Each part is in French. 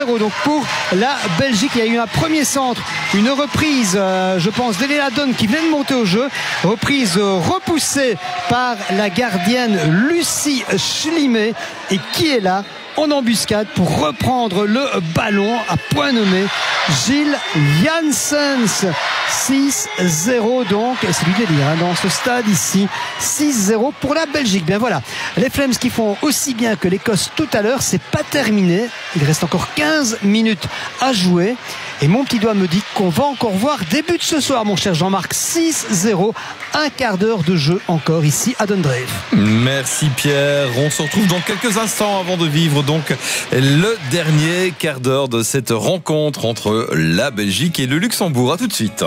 Donc pour la Belgique, il y a eu un premier centre, une reprise, je pense, d'Elena Donn qui vient de monter au jeu. Reprise repoussée par la gardienne Lucie Schlimet et qui est là en embuscade pour reprendre le ballon à point nommé Gilles Janssens. 6-0 donc, c'est du délire hein, dans ce stade ici. 6-0 pour la Belgique. Bien voilà, les Flames qui font aussi bien que l'Écosse tout à l'heure, c'est pas terminé. Il reste encore 15 minutes à jouer. Et mon petit doigt me dit qu'on va encore voir début de ce soir, mon cher Jean-Marc. 6-0, un quart d'heure de jeu encore ici à Dundreef. Merci Pierre. On se retrouve dans quelques instants avant de vivre donc le dernier quart d'heure de cette rencontre entre la Belgique et le Luxembourg. À tout de suite.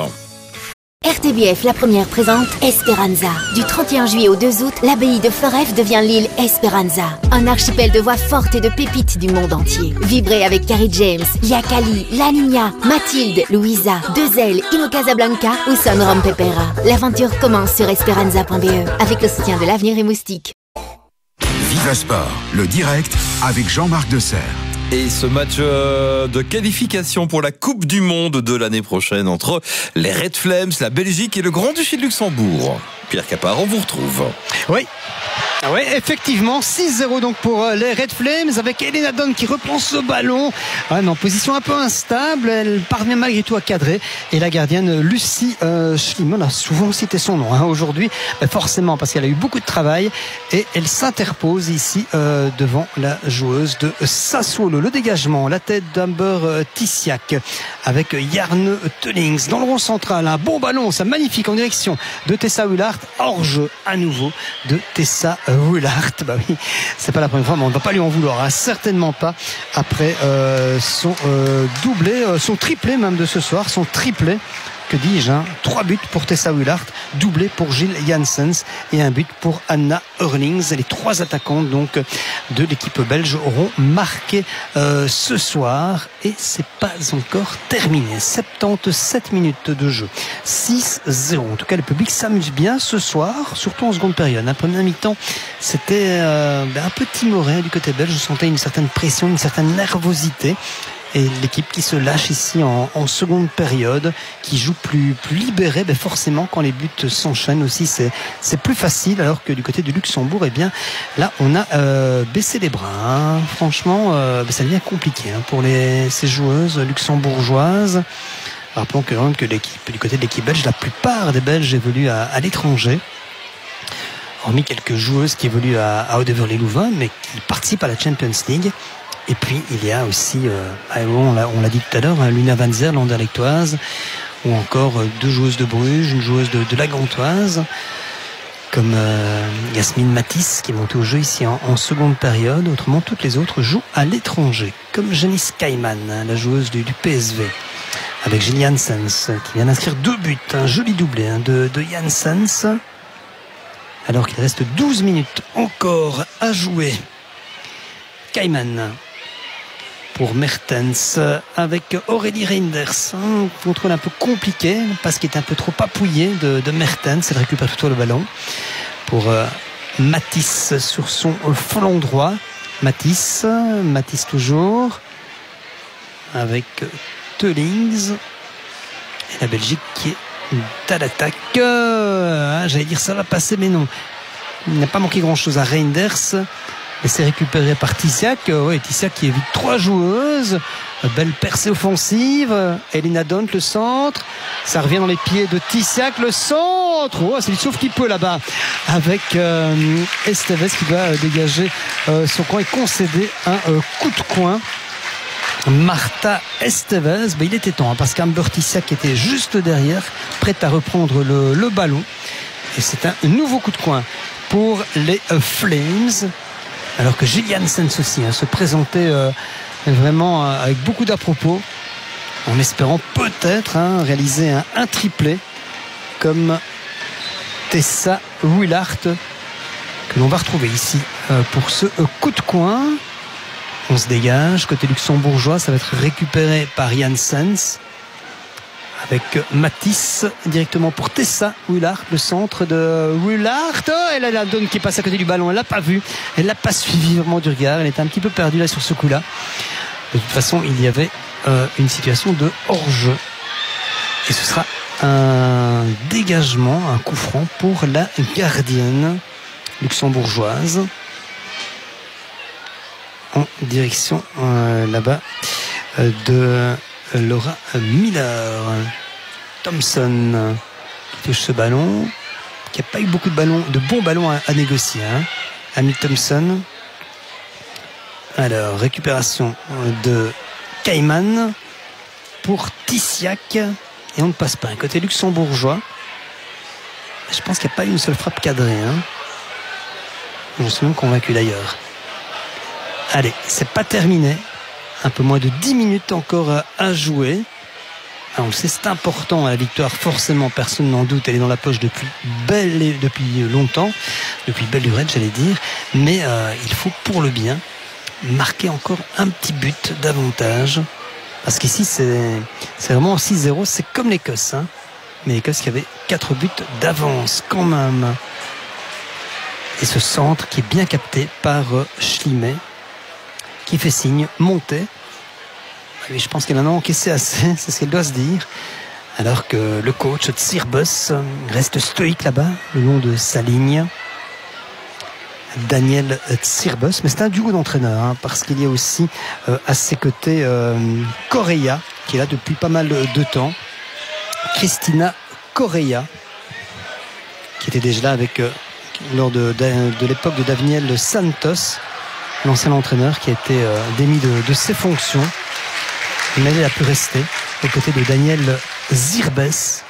RTBF, la première, présente Esperanza. Du 31 juillet au 2 août, l'abbaye de Foref devient l'île Esperanza. Un archipel de voix fortes et de pépites du monde entier. Vibrez avec Carrie James, Yakali, La Niña, Mathilde, Louisa, Dezel, Ino Casablanca ou Son Rom Pepera. L'aventure commence sur esperanza.be avec le soutien de l'Avenir et Moustique. Viva Sport, le direct avec Jean-Marc Desserre. Et ce match de qualification pour la Coupe du Monde de l'année prochaine entre les Red Flames, la Belgique et le Grand-Duché de Luxembourg. Pierre Capard, on vous retrouve. Oui. Ah ouais, effectivement, 6-0 donc pour les Red Flames avec Elena Donn qui reprend ce ballon en position un peu instable. Elle parvient malgré tout à cadrer. Et la gardienne Lucie Schlimet, on a souvent cité son nom aujourd'hui, forcément parce qu'elle a eu beaucoup de travail et elle s'interpose ici devant la joueuse de Sassuolo. Le dégagement, la tête d'Amber Tissiak avec Jarne Teulings dans le rond central. Un bon ballon, ça magnifique en direction de Tessa Willard. Hors jeu à nouveau de Tessa Willard. Bah oui, c'est pas la première fois, mais on ne va pas lui en vouloir, certainement pas après son doublé, son triplé même de ce soir, son triplé. Que dis-je, 3 buts pour Tessa Willard, doublé pour Gilles Janssens et un but pour Anna Eurlings. Les 3 attaquantes donc de l'équipe belge auront marqué ce soir et c'est pas encore terminé. 77 minutes de jeu, 6-0. En tout cas, le public s'amuse bien ce soir, surtout en seconde période. Première mi-temps, c'était un peu timoré du côté belge. Je sentais une certaine pression, une certaine nervosité. Et l'équipe qui se lâche ici en seconde période, qui joue plus libérée, forcément quand les buts s'enchaînent aussi c'est plus facile, alors que du côté du Luxembourg, là on a baissé les bras. Franchement, ça devient compliqué pour ces joueuses luxembourgeoises. Rappelons que l'équipe, du côté de l'équipe belge, la plupart des Belges évoluent à l'étranger. Hormis quelques joueuses qui évoluent à Haut-Deverly-Louvain, mais qui participent à la Champions League. Et puis il y a aussi, on l'a dit tout à l'heure, Luna Van Zer, l'Anderlechtoise, ou encore 2 joueuses de Bruges, une joueuse de la Gantoise, comme Yasmine Matisse qui est montée au jeu ici en seconde période. Autrement, toutes les autres jouent à l'étranger, comme Janice Kaiman, la joueuse du PSV, avec Gilles Janssens qui vient d'inscrire 2 buts, un joli doublé de Janssens, alors qu'il reste 12 minutes encore à jouer. Kaiman pour Mertens avec Aurélie Reinders, un contrôle un peu compliqué parce qu'il est un peu trop appuyé de Mertens. Elle récupère tout le ballon pour Matisse sur son flanc droit. Matisse toujours avec Teulings et la Belgique qui est à l'attaque. J'allais dire ça va passer, mais non, il n'a pas manqué grand chose à Reinders. Et c'est récupéré par Tissiak. Tissiak qui évite 3 joueuses. Belle percée offensive. Elena Donn, le centre. Ça revient dans les pieds de Tissiak. Le centre. C'est du sauf qui peut là-bas. Avec Esteves qui va dégager son coin et concéder un coup de coin. Martha Esteves, il était temps parce qu'Amber Tissiak était juste derrière, prête à reprendre le ballon. Et c'est un nouveau coup de coin pour les Flames. Alors que Gilles Janssens aussi se présentait vraiment avec beaucoup d'à-propos, en espérant peut-être réaliser un triplé comme Tessa Willard, que l'on va retrouver ici pour ce coup de coin. On se dégage, côté luxembourgeois, ça va être récupéré par Janssens avec Matisse directement pour Tessa Willard, le centre de Willard. Elle a la Donne qui passe à côté du ballon, elle l'a pas vu, elle l'a pas suivi vraiment du regard, elle était un petit peu perdue là sur ce coup-là. De toute façon, il y avait une situation de hors-jeu. Et ce sera un dégagement, un coup franc pour la gardienne luxembourgeoise en direction là-bas de Laura Miller. Thompson qui touche ce ballon, qui n'a pas eu beaucoup de bons ballons à négocier, Amy Thompson. Alors, récupération de Cayman pour Tissiak. Et on ne passe pas. Côté luxembourgeois, je pense qu'il n'y a pas eu une seule frappe cadrée. Je suis même convaincu d'ailleurs. Allez, c'est pas terminé. Un peu moins de 10 minutes encore à jouer. Alors, on le sait, c'est important, la victoire, forcément, personne n'en doute. Elle est dans la poche depuis longtemps, depuis belle lurette, j'allais dire. Mais il faut, pour le bien, marquer encore un petit but d'avantage. Parce qu'ici, c'est vraiment 6-0. C'est comme l'Écosse. Mais l'Écosse qui avait 4 buts d'avance quand même. Et ce centre qui est bien capté par Schlimet, qui fait signe, montée. Mais je pense qu'elle en a encaissé assez, c'est ce qu'elle doit se dire. Alors que le coach Tsirbus reste stoïque là-bas, le long de sa ligne. Daniel Tsirbus, mais c'est un duo d'entraîneurs, parce qu'il y a aussi à ses côtés Correa, qui est là depuis pas mal de temps. Christina Correa, qui était déjà là avec lors de l'époque de Daniel Santos, l'ancien entraîneur qui a été démis de ses fonctions. Mais elle a pu rester aux côtés de Daniel Zirbes.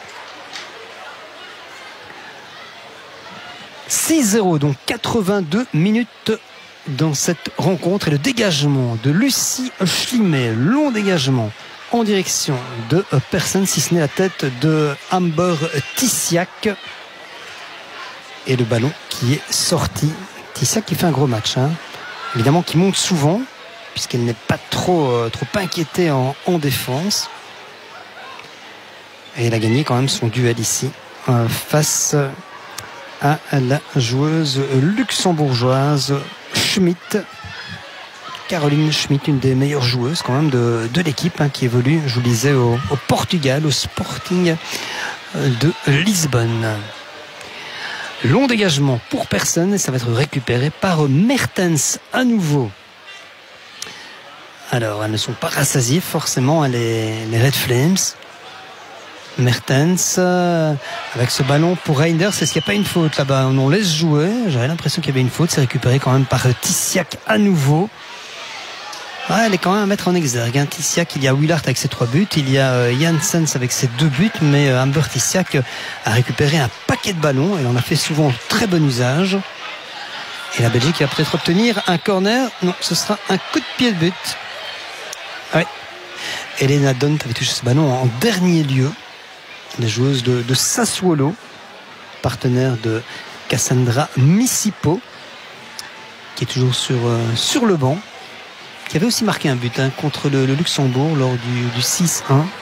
6-0, donc 82 minutes dans cette rencontre. Et le dégagement de Lucie Schlimet, long dégagement en direction de personne, si ce n'est la tête de Amber Tissiak. Et le ballon qui est sorti. Tissiak qui fait un gros match, évidemment qui monte souvent, puisqu'elle n'est pas trop inquiétée en défense. Et elle a gagné quand même son duel ici face à la joueuse luxembourgeoise Schmidt. Caroline Schmidt, une des meilleures joueuses quand même de l'équipe, qui évolue, je vous le disais, au Portugal, au Sporting de Lisbonne. Long dégagement pour personne et ça va être récupéré par Mertens à nouveau. Alors, elles ne sont pas rassasiées forcément, les Red Flames. Mertens avec ce ballon pour Reinders. Est-ce qu'il n'y a pas une faute là-bas? On laisse jouer. J'avais l'impression qu'il y avait une faute. C'est récupéré quand même par Tissiak à nouveau. Elle est quand même à mettre en exergue. Tissiak, il y a Willard avec ses 3 buts. Il y a Janssens avec ses 2 buts. Mais Amber Tissiak a récupéré un paquet de ballons. Elle en a fait souvent très bon usage. Et la Belgique va peut-être obtenir un corner. Non, ce sera un coup de pied de but. Ouais. Elena Dont avait touché ce ballon en dernier lieu. La joueuse de Sassuolo, partenaire de Cassandra Missipo, qui est toujours sur le banc, qui avait aussi marqué un but contre le Luxembourg lors du 6-1.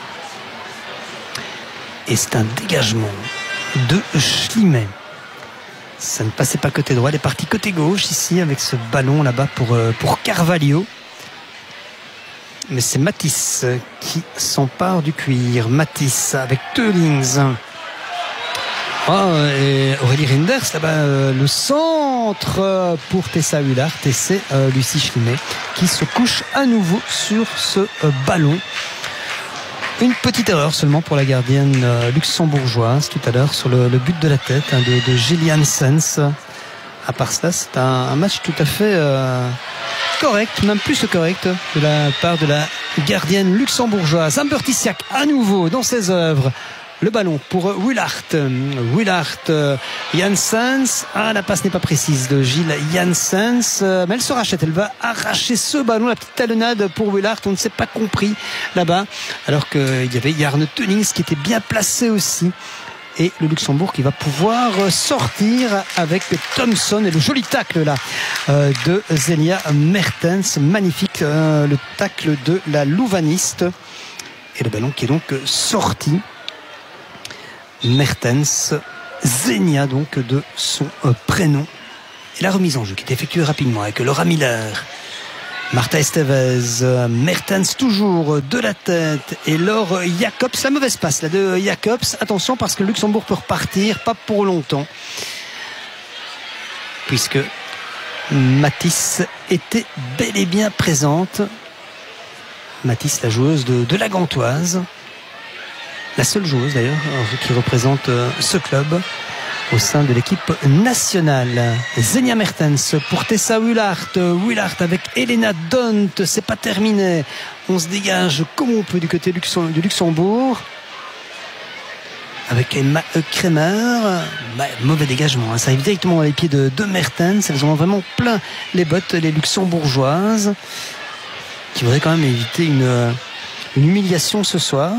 Et c'est un dégagement de Schlimet. Ça ne passait pas côté droit, elle est partie côté gauche ici avec ce ballon là-bas pour Carvalho. Mais c'est Matisse qui s'empare du cuir. Matisse avec Teulings. Et Aurélie Reinders, là-bas, le centre pour Tessa Willard. Et c'est Lucie Schlimet qui se couche à nouveau sur ce ballon. Une petite erreur seulement pour la gardienne luxembourgeoise tout à l'heure sur le but de la tête de Gillian Sens. À part cela, c'est un match tout à fait correct, même plus que correct, de la part de la gardienne luxembourgeoise. Amber Tissiak à nouveau dans ses œuvres. Le ballon pour Willard. Janssens. La passe n'est pas précise de Gilles Janssens. Mais elle se rachète. Elle va arracher ce ballon. La petite talonnade pour Willard. On ne s'est pas compris là-bas. Alors qu'il y avait Jarne Teulings qui était bien placé aussi. Et le Luxembourg qui va pouvoir sortir avec Thompson et le joli tacle là de Zelia Mertens. Magnifique le tacle de la Louvaniste. Et le ballon qui est donc sorti. Mertens, Zenia donc de son prénom. Et la remise en jeu qui est effectuée rapidement avec Laura Miller. Martha Estevez, Mertens toujours de la tête et Laure Jacobs, la mauvaise passe là de Jacobs, attention parce que Luxembourg peut repartir, pas pour longtemps puisque Mathis était bel et bien présente. Mathis, la joueuse de la Gantoise, la seule joueuse d'ailleurs qui représente ce club au sein de l'équipe nationale. Xenia Mertens pour Tessa Willard avec Elena Dont, c'est pas terminé, on se dégage comme on peut du côté du Luxembourg avec Emma Kremer, mauvais dégagement, ça arrive directement dans les pieds de Mertens. Elles ont vraiment plein les bottes, les luxembourgeoises, qui voudraient quand même éviter une humiliation ce soir.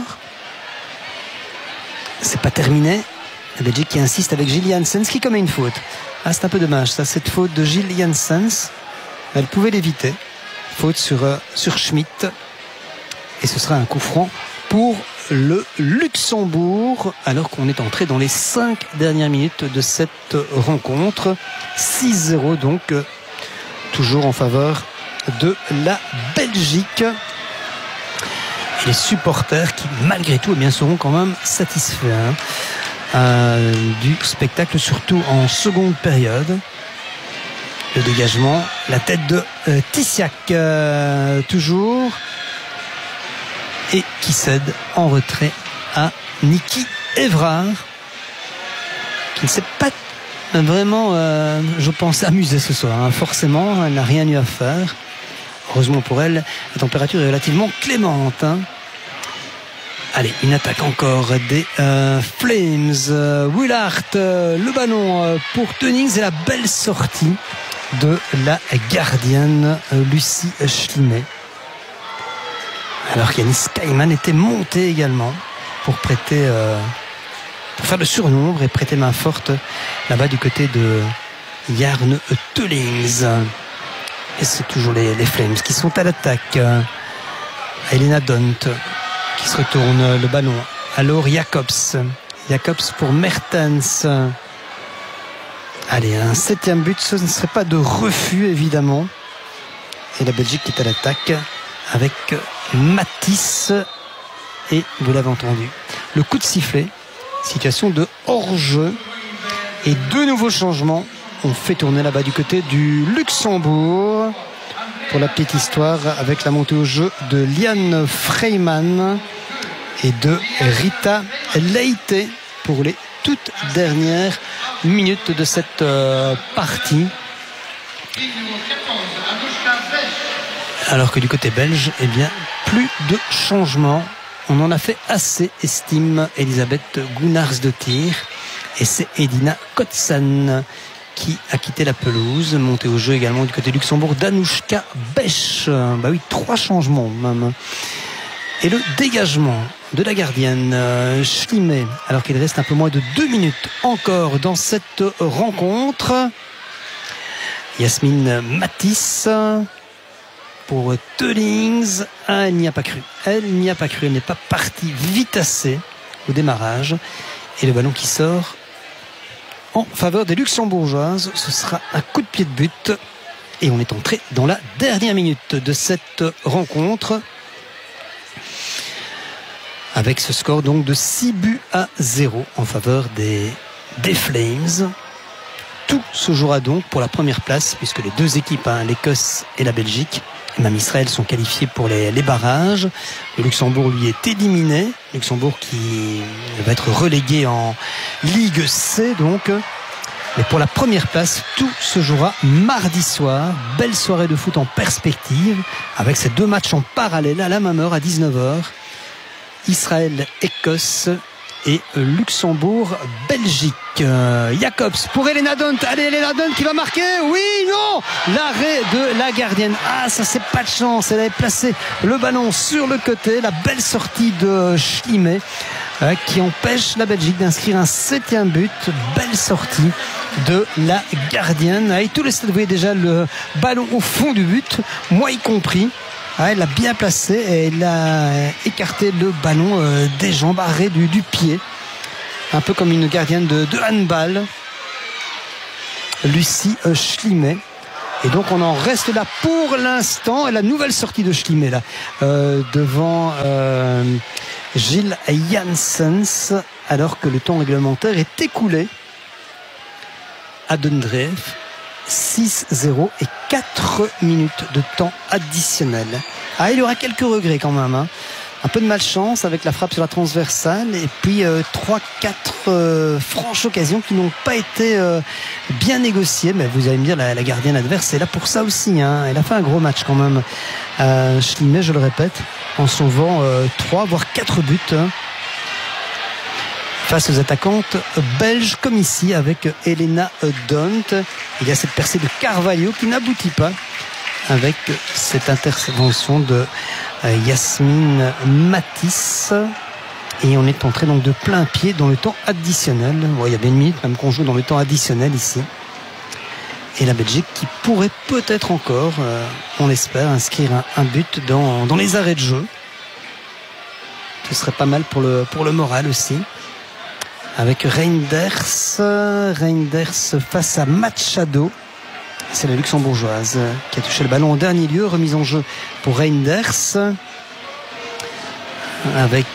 C'est pas terminé. La Belgique qui insiste avec Gilles Janssens qui commet une faute. Ah, c'est un peu dommage ça, cette faute de Gilles Janssens. Elle pouvait l'éviter. Faute sur Schmitt. Et ce sera un coup franc pour le Luxembourg, alors qu'on est entré dans les 5 dernières minutes de cette rencontre. 6-0 donc, toujours en faveur de la Belgique. Et les supporters qui, malgré tout, seront quand même satisfaits du spectacle, surtout en seconde période. Le dégagement, la tête de Tissiak toujours, et qui cède en retrait à Niki Évrard, qui ne s'est pas vraiment, je pense, amusée ce soir. Forcément, elle n'a rien eu à faire. Heureusement pour elle, la température est relativement clémente. Allez, une attaque encore des Flames. Willard, le ballon pour Tönings et la belle sortie de la gardienne Lucie Schlimet. Alors qu'Yanis Kaiman était monté également pour prêter, pour faire le surnombre et prêter main forte là-bas du côté de Jarne Tönings. Et c'est toujours les Flames qui sont à l'attaque. Elena Dont qui se retourne le ballon. Alors Jacobs pour Mertens. Allez, un 7e but, ce ne serait pas de refus évidemment. Et la Belgique qui est à l'attaque avec Mathis. Et vous l'avez entendu, le coup de sifflet, situation de hors-jeu. Et 2 nouveaux changements. On fait tourner là-bas du côté du Luxembourg. Pour la petite histoire, avec la montée au jeu de Liane Freyman et de Rita Leite pour les toutes dernières minutes de cette partie. Alors que du côté belge, plus de changements. On en a fait assez, estime Elisabeth Gunnarsdottir. Et c'est Edina Kotsan qui a quitté la pelouse. Montée au jeu également du côté Luxembourg, Danushka Bech. 3 changements même. Et le dégagement de la gardienne Schlimet, alors qu'il reste un peu moins de 2 minutes encore dans cette rencontre. Yasmine Mathis pour Tönings. Elle n'y a pas cru. Elle n'est pas partie vite assez au démarrage. Et le ballon qui sort en faveur des Luxembourgeoises, ce sera un coup de pied de but. Et on est entré dans la dernière minute de cette rencontre. Avec ce score donc de 6-0 en faveur des Flames. Tout se jouera donc pour la première place, puisque les 2 équipes, l'Écosse et la Belgique, et même Israël, sont qualifiés pour les barrages. Le Luxembourg, lui, est éliminé. Luxembourg qui va être relégué en Ligue C, donc. Mais pour la première place, tout se jouera mardi soir. Belle soirée de foot en perspective, avec ces 2 matchs en parallèle à la même heure, à 19h. Israël-Écosse et Luxembourg-Belgique. Jacobs pour Elena Dont. Allez, Elena Dont qui va marquer. Oui, non, l'arrêt de la gardienne. Ah, ça c'est pas de chance. Elle avait placé le ballon sur le côté. La belle sortie de Schlimet qui empêche la Belgique d'inscrire un 7e but. Belle sortie de la gardienne. Et tous les stades, vous voyez déjà le ballon au fond du but, moi y compris. Elle l'a bien placé et elle a écarté le ballon des jambes, arrêt du pied. Un peu comme une gardienne de handball. Lucie Schlimet. Et donc on en reste là pour l'instant. Et la nouvelle sortie de Schlimme là, devant Gilles Janssens, alors que le temps réglementaire est écoulé à Dundreef. 6-0 et 4 minutes de temps additionnel. Ah, il y aura quelques regrets quand même, hein. Un peu de malchance avec la frappe sur la transversale et puis 3-4 franches occasions qui n'ont pas été bien négociées. Mais vous allez me dire, la gardienne adverse est là pour ça aussi, hein. Elle a fait un gros match quand même, Schlimme, je le répète, en sauvant 3 voire 4 buts, hein, face aux attaquantes belges comme ici avec Elena Dont. Il y a cette percée de Carvalho qui n'aboutit pas avec cette intervention de Yasmine Matisse. Et on est entré donc de plein pied dans le temps additionnel. Bon, il y a bien une minute même qu'on joue dans le temps additionnel ici. Et la Belgique qui pourrait peut-être encore, on l'espère, inscrire un but dans les arrêts de jeu. Ce serait pas mal pour le moral aussi. Avec Reinders face à Machado. C'est la luxembourgeoise qui a touché le ballon en dernier lieu. Remise en jeu pour Reinders. Avec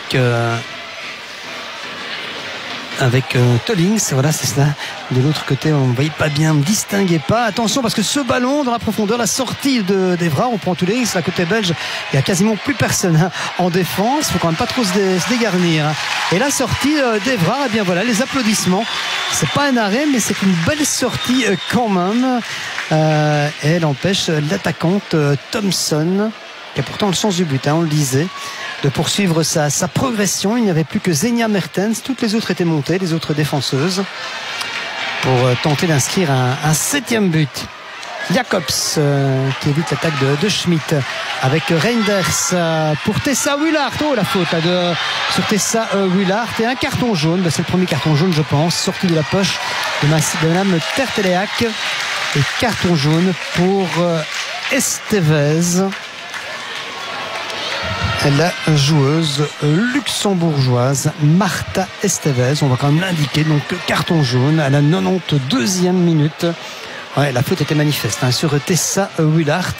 Tollings, voilà, c'est cela. De l'autre côté, on ne voyait pas bien, on ne distinguait pas. Attention, parce que ce ballon dans la profondeur, la sortie d'Evra, on prend Tollings, la côté belge, il n'y a quasiment plus personne, hein, en défense. Il faut quand même pas trop se dégarnir, hein. Et la sortie d'Evra, eh bien voilà, les applaudissements. C'est pas un arrêt, mais c'est une belle sortie quand même. Et elle empêche l'attaquante Thompson, qui a pourtant le sens du but, hein, on le disait, de poursuivre sa progression. Il n'y avait plus que Xenia Mertens, toutes les autres étaient montées, les autres défenseuses, pour tenter d'inscrire un 7e but. Jacobs qui évite l'attaque de Schmidt avec Reinders pour Tessa Willard. Oh, la faute là, sur Tessa Willard, et un carton jaune. C'est le premier carton jaune, je pense, sorti de la poche de Madame Terteléac. Et carton jaune pour Estevez, la joueuse luxembourgeoise Marta Estevez. On va quand même l'indiquer, donc carton jaune à la 92e minute. Ouais, la faute était manifeste, hein, sur Tessa Willard.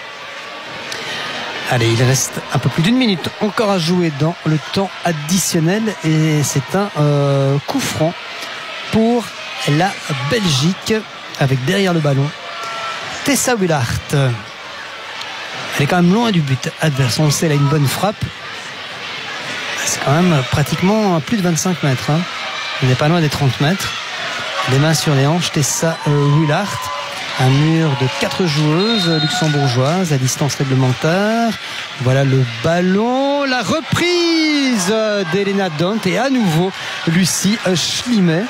Allez, il reste un peu plus d'une minute encore à jouer dans le temps additionnel, et c'est un coup franc pour la Belgique avec derrière le ballon Tessa Willard. Elle est quand même loin du but adverse. On le sait, elle a une bonne frappe. C'est quand même pratiquement plus de 25 mètres, hein. On n'est pas loin des 30 mètres. Les mains sur les hanches, Tessa Willard. Un mur de 4 joueuses luxembourgeoises à distance réglementaire. Voilà le ballon. La reprise d'Elena Dont et à nouveau Lucie Schlimme.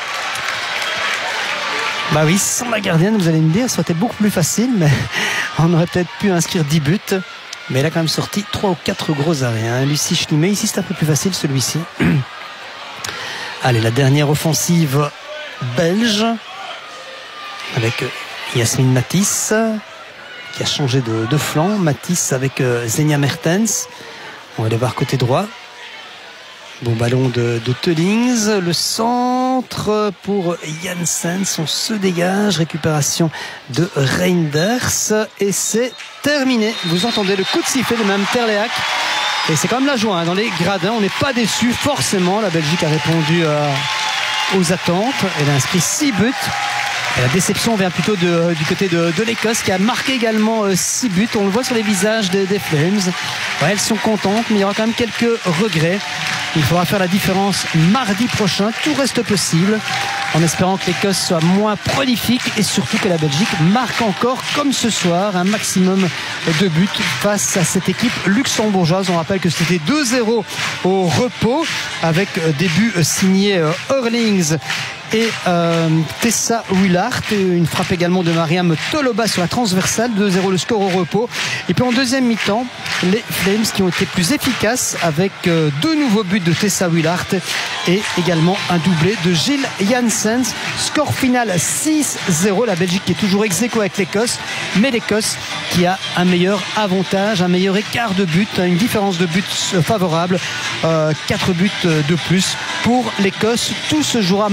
Bah oui, sans la gardienne, vous allez me dire, ça aurait été beaucoup plus facile, mais on aurait peut-être pu inscrire 10 buts. Mais elle a quand même sorti 3 ou 4 gros arrêts, hein. Lucie Schlimme, ici c'est un peu plus facile celui-ci. Allez, la dernière offensive belge avec Yasmine Matisse qui a changé de flanc. Matisse avec Xenia Mertens. On va aller voir côté droit. Bon ballon de Tollings. Le centre pour Janssens. On se dégage. Récupération de Reinders. Et c'est terminé. Vous entendez le coup de sifflet de Mme Terléac. Et c'est quand même la joie, hein, dans les gradins. On n'est pas déçu forcément. La Belgique a répondu aux attentes. Elle a inscrit 6 buts. Et la déception vient plutôt du côté de l'Écosse, qui a marqué également 6 buts. On le voit sur les visages des Flames. Ouais, elles sont contentes, mais il y aura quand même quelques regrets. Il faudra faire la différence mardi prochain. Tout reste possible, en espérant que l'Écosse soit moins prolifique et surtout que la Belgique marque encore, comme ce soir, un maximum de buts face à cette équipe luxembourgeoise. On rappelle que c'était 2-0 au repos, avec des buts signés Hurlings et Tessa Willard, une frappe également de Mariam Toloba sur la transversale. 2-0 le score au repos. Et puis en deuxième mi-temps, les Flames qui ont été plus efficaces avec 2 nouveaux buts de Tessa Willard et également un doublé de Gilles Janssens. Score final 6-0. La Belgique qui est toujours ex-aequo avec l'Écosse, mais l'Écosse qui a un meilleur avantage, un meilleur écart de but, une différence de but favorable, 4 buts de plus pour l'Écosse. Tout se jouera mardi soir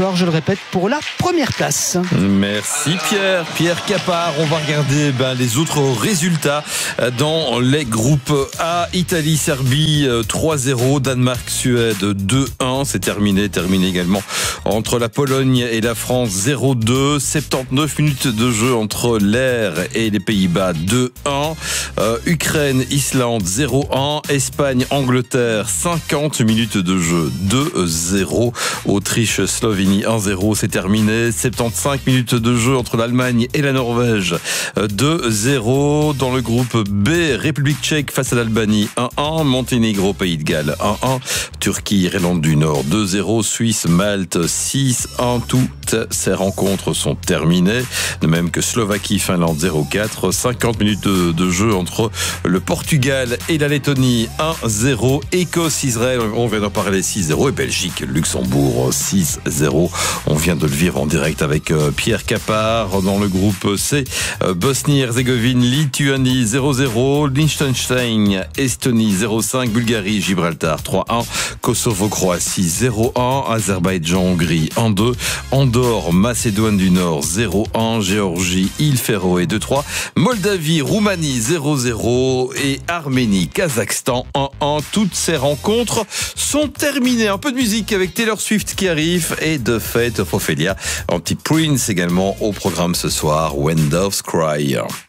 victoire, je le répète, pour la première place. Merci Pierre Capard. On va regarder les autres résultats dans les groupes A. Italie, Serbie 3-0, Danemark, Suède 2-1. C'est terminé également entre la Pologne et la France 0-2. 79 minutes de jeu entre l'Air et les Pays-Bas 2-1. Ukraine, Islande 0-1. Espagne, Angleterre 50 minutes de jeu 2-0. Autriche, Slovénie 1-0. C'est terminé. 75 minutes de jeu entre l'Allemagne et la Norvège 2-0. Dans le groupe B, République tchèque face à l'Albanie 1-1. Monténégro, Pays de Galles 1-1. Turquie, Irlande du Nord 2-0. Suisse, Malte 6-1. Toutes ces rencontres sont terminées. De même que Slovaquie, Finlande 0-4. 50 minutes de jeu entre le Portugal et la Lettonie 1-0. Écosse, Israël, on vient d'en parler 6-0. Et Belgique, Luxembourg 6-0. On vient de le vivre en direct avec Pierre Capard. Dans le groupe C, Bosnie-Herzégovine, Lituanie 0-0. Liechtenstein, Estonie 0-5. Bulgarie, Gibraltar 3-1. Kosovo-Croatie 0-1. Azerbaïdjan-Hongrie 1-2. Andorre, Macédoine du Nord 0-1. Géorgie, Île-Féroé 2-3. Moldavie, Roumanie 0-0. Et Arménie, Kazakhstan 1-1. Toutes ces rencontres sont terminées. Un peu de musique avec Taylor Swift qui arrive et The Fate of Ophelia. Un petit Prince également au programme ce soir. When Doves Cry.